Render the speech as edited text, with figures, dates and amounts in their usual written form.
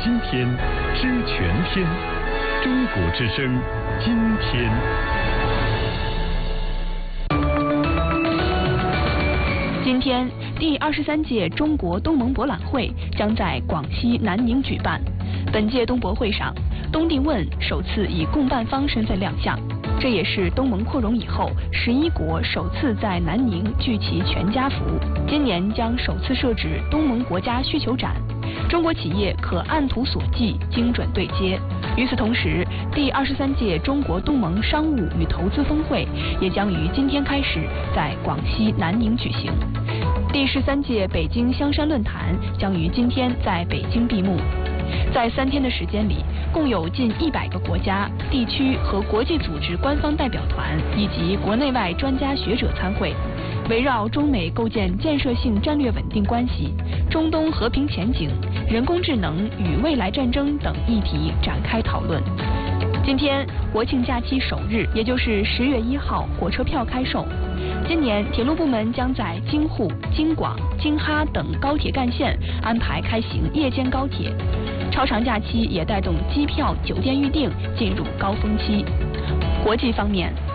今天，知全天。中国之声，今天。 今天，第23届中国东盟博览会将在广西南宁举办。本届东博会上，东帝汶首次以共办方身份亮相，这也是东盟扩容以后11国首次在南宁聚齐全家福。今年将首次设置东盟国家需求展，中国企业可按图索骥，精准对接。与此同时，第23届中国东盟商务与投资峰会也将于今天开始在广西南宁举行。第13届北京香山论坛将于今天在北京闭幕。在3天的时间里，共有近100个国家、地区和国际组织官方代表团以及国内外专家学者参会，围绕中美构建建设性战略稳定关系、中东和平前景、人工智能与未来战争等议题展开讨论。今天国庆假期首日，也就是10月1号，火车票开售。今年铁路部门将在京沪、京广、京哈等高铁干线安排开行夜间高铁。超长假期也带动机票、酒店预订进入高峰期。国际方面，